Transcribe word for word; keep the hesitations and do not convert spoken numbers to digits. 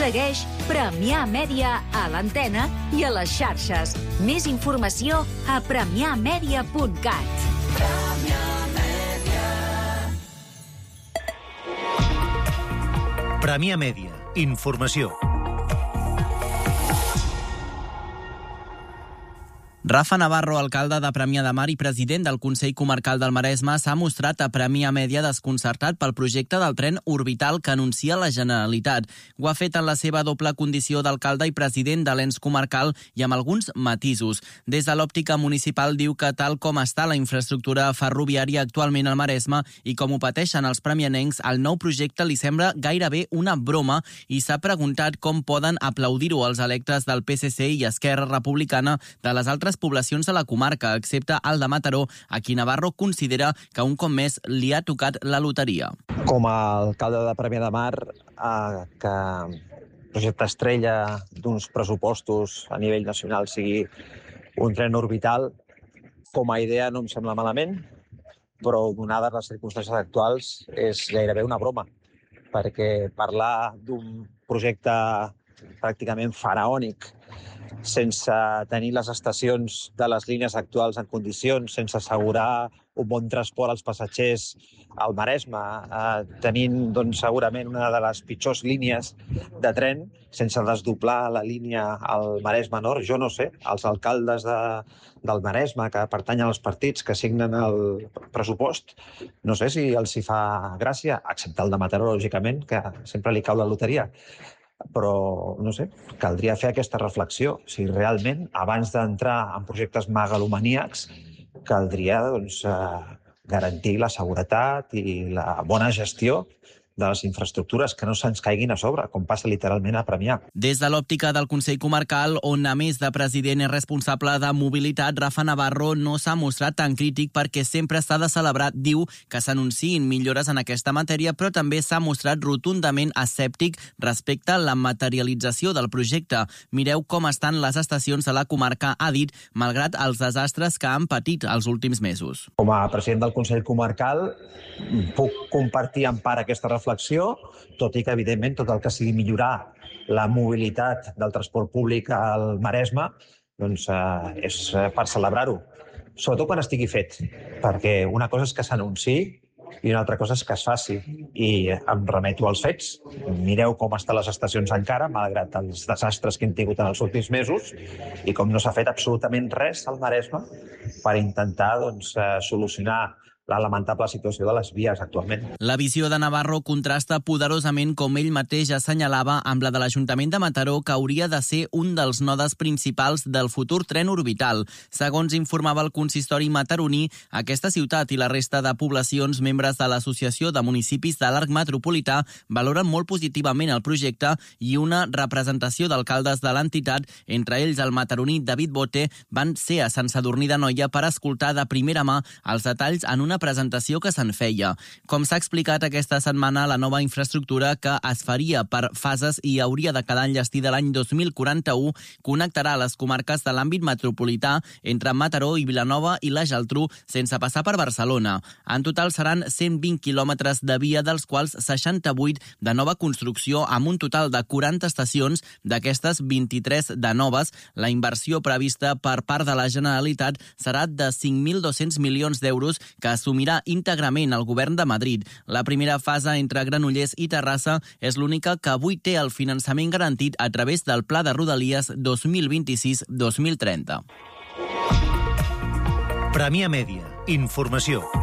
Segueix Premià Mèdia a l'antena i a les xarxes. Més informació a premià mèdia punt cat. Premià Mèdia. Informació. Rafa Navarro, alcalde de Premià de Mar i president del Consell Comarcal del Maresme, s'ha mostrat a Premià Mèdia desconcertat pel projecte del tren orbital que anuncia la Generalitat. Ho ha fet en la seva doble condició d'alcalde i president de l'ens comarcal i amb alguns matisos. Des de l'òptica municipal diu que tal com està la infraestructura ferroviària actualment al Maresme i com ho pateixen els premianencs, el nou projecte li sembla gairebé una broma i s'ha preguntat com poden aplaudir-ho els electes del P S C i Esquerra Republicana de les altres poblacions de la comarca, excepte el de Mataró, a qui Navarro considera que un cop més li ha tocat la loteria. Com a alcalde de Premià de Mar, eh, que el projecte estrella d'uns pressupostos a nivell nacional sigui un tren orbital, com a idea no em sembla malament, però donades les circumstàncies actuals és gairebé una broma, perquè parlar d'un projecte pràcticament faraònic sense tenir les estacions de les línies actuals en condicions, sense assegurar un bon transport als passatgers al Maresme, eh, tenint doncs, segurament una de les pitjors línies de tren, sense desdoblar la línia al Maresme Nord. Jo no sé, els alcaldes de, del Maresme que pertanyen als partits que signen el pressupost, no sé si els hi fa gràcia, excepte el de Mataró, lògicament, que sempre li cau la loteria. Però, no sé, caldria fer aquesta reflexió. Si realment, abans d'entrar en projectes megalomaníacs, caldria doncs, eh, garantir la seguretat i la bona gestió de les infraestructures, que no se'ns caiguin a sobre, com passa literalment a Premià. Des de l'òptica del Consell Comarcal, on a més de president és responsable de mobilitat, Rafa Navarro no s'ha mostrat tan crític perquè sempre s'ha de celebrar, diu, que s'anunciïn millores en aquesta matèria, però també s'ha mostrat rotundament escèptic respecte a la materialització del projecte. Mireu com estan les estacions de la comarca, ha dit, malgrat els desastres que han patit els últims mesos. Com a president del Consell Comarcal, puc compartir en part aquesta reflexió, tot i que, evidentment, tot el que sigui millorar la mobilitat del transport públic al Maresme doncs, eh, és per celebrar-ho, sobretot quan estigui fet, perquè una cosa és que s'anunciï i una altra cosa és que es faci. I em remeto als fets. Mireu com estan les estacions encara, malgrat els desastres que hem tingut en els últims mesos, i com no s'ha fet absolutament res al Maresme per intentar doncs, solucionar la lamentable situació de les vies actualment. La visió de Navarro contrasta poderosament, com ell mateix assenyalava, amb la de l'Ajuntament de Mataró, que hauria de ser un dels nodes principals del futur tren orbital. Segons informava el consistori mataroní, aquesta ciutat i la resta de poblacions membres de l'Associació de Municipis de l'Arc Metropolità valoren molt positivament el projecte i una representació d'alcaldes de l'entitat, entre ells el mataroní David Bote, van ser a Sant Sadurní d'Anoia per escoltar de primera mà els detalls en una presentació que se'n feia. Com s'ha explicat aquesta setmana, la nova infraestructura, que es faria per fases i hauria de quedar enllestida l'any dos mil quaranta-u, connectarà les comarques de l'àmbit metropolità entre Mataró i Vilanova i la Geltrú sense passar per Barcelona. En total seran cent vint quilòmetres de via, dels quals seixanta-vuit de nova construcció, amb un total de quaranta estacions, d'aquestes vint-i-tres de noves. La inversió prevista per part de la Generalitat serà de cinc mil dos-cents milions d'euros, que assumirà íntegrament el govern de Madrid. La primera fase entre Granollers i Terrassa és l'única que avui té el finançament garantit a través del Pla de Rodalies dos mil vint-i-sis dos mil trenta. Premià Mèdia. Informació.